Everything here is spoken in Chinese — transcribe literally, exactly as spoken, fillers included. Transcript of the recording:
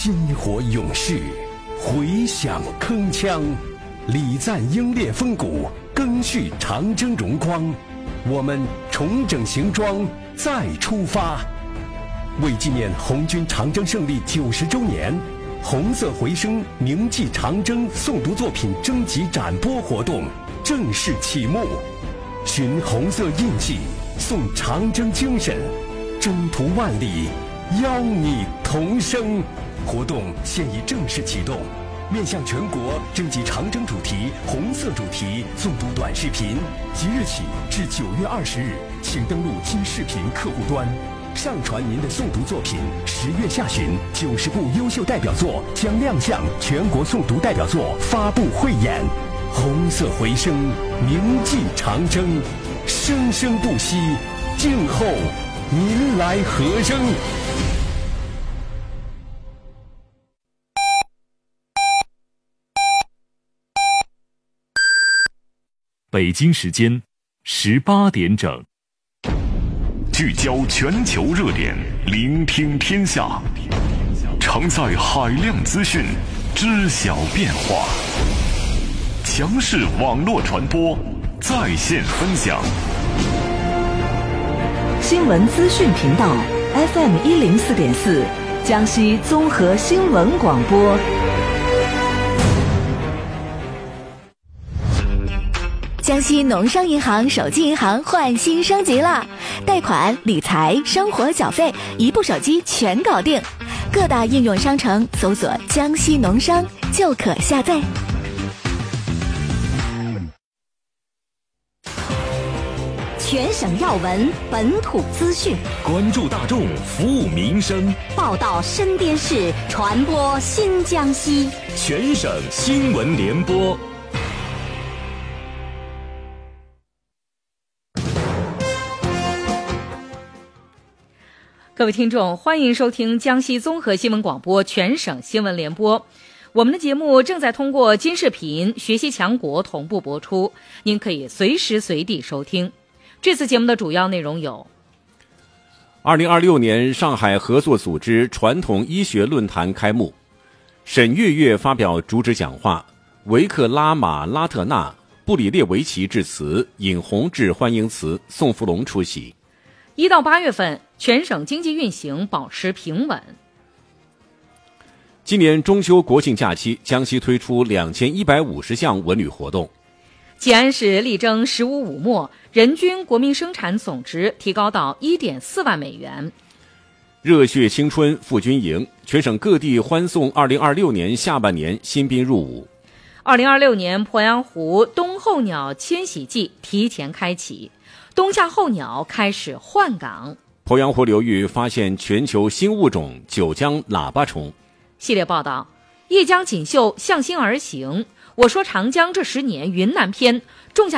薪火勇士，回响铿锵，礼赞英烈风骨，赓续长征荣光。我们重整行装，再出发。为纪念红军长征胜利九十周年，红色回声铭记长征诵读作品征集展播活动正式启幕。寻红色印记，颂长征精神，征途万里，邀你同声。活动现已正式启动，面向全国征集长征主题、红色主题诵读短视频，即日起至九月二十日，请登录今视频客户端，上传您的诵读作品。十月下旬，九十部优秀代表作将亮相全国诵读代表作发布汇演。红色回声，铭记长征，生生不息。静候您来和声。 北京时间十八点整， 聚焦全球热点，聆听天下，承载海量资讯，知晓变化。强势网络传播，在线分享。 新闻资讯频道 F M 一零四点四，江西综合新闻广播。 江西农商银行手机银行换新升级了，贷款、理财、生活缴费，一部手机全搞定。各大应用商城搜索“江西农商”就可下载。 全省要闻，本土资讯， 关注大众，服务民生， 报道身边事，传播新江西。 全省新闻联播。 各位听众，欢迎收听江西综合新闻广播全省新闻联播。我们的节目正在通过金视频、学习强国同步播出，您可以随时随地收听。这次节目的主要内容有： 二零二六年上海合作组织传统医学论坛开幕，沈月月发表主旨讲话，维克拉马拉特纳、布里列维奇致辞，尹洪致欢迎词，宋福龙出席。 一到八月份，全省经济运行保持平稳。 今年中秋国庆假期，江西推出两千一百五十项文旅活动。 吉安市力争“十五五没”，人均国民生产总值提高到 一点四万美元。 热血青春赴军营，全省各地欢送二零二六年下半年新兵入伍。 二零二六年鄱阳湖冬候鸟迁徙季提前开启，冬夏候鸟开始换岗。 鄱阳湖流域发现全球新物种九江喇叭虫。 系列报道：叶江锦绣向心而行。我说长江这十年云南篇，种下